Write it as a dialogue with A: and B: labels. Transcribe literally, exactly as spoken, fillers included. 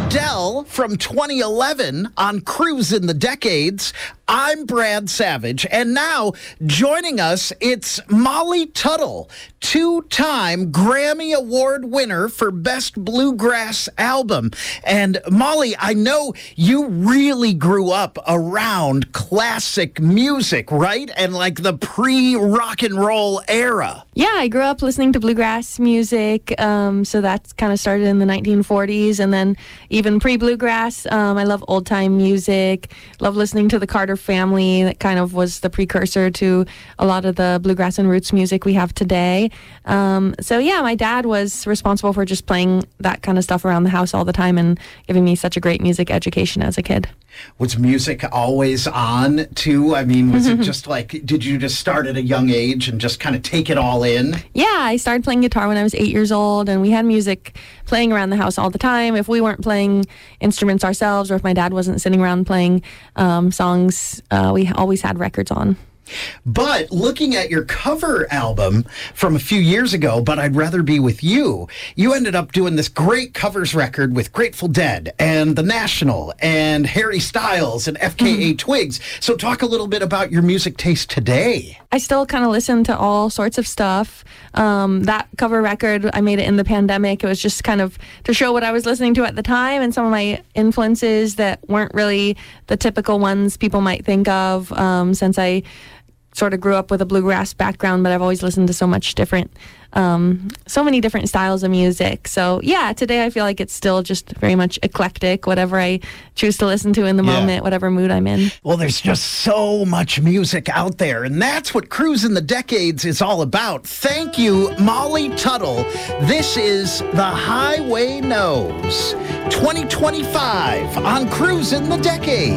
A: Adele from twenty eleven on Cruise in the Decades. I'm Brad Savage, and now joining us, it's Molly Tuttle, two-time Grammy Award winner for Best Bluegrass Album. And Molly, I know you really grew up around classic music, right? And like the pre-rock and roll era.
B: Yeah, I grew up listening to bluegrass music, um, so that's kind of started in the nineteen forties, and then even pre-bluegrass, um, I love old-time music, love listening to the Carter Family. That kind of was the precursor to a lot of the bluegrass and roots music we have today. Um, so yeah, my dad was responsible for just playing that kind of stuff around the house all the time and giving me such a great music education as a kid.
A: Was music always on, too? I mean, was it just like, did you just start at a young age and just kind of take it all in?
B: Yeah, I started playing guitar when I was eight years old, and we had music playing around the house all the time. If we weren't playing instruments ourselves, or if my dad wasn't sitting around playing um, songs, uh, we always had records on.
A: But looking at your cover album from a few years ago, But I'd Rather Be With You, you ended up doing this great covers record with Grateful Dead and The National and Harry Styles and F K A mm-hmm. Twigs. So talk a little bit about your music taste today.
B: I still kind of listen to all sorts of stuff. Um, that cover record, I made it in the pandemic. It was just kind of to show what I was listening to at the time and some of my influences that weren't really the typical ones people might think of, um, since I sort of grew up with a bluegrass background, but I've always listened to so much different, um, so many different styles of music. So yeah, today I feel like it's still just very much eclectic, whatever I choose to listen to in the yeah. moment, whatever mood I'm in.
A: Well, there's just so much music out there, and that's what Cruise in the Decades is all about. Thank you, Molly Tuttle. This is The Highway Knows twenty twenty-five on Cruise in the Decades.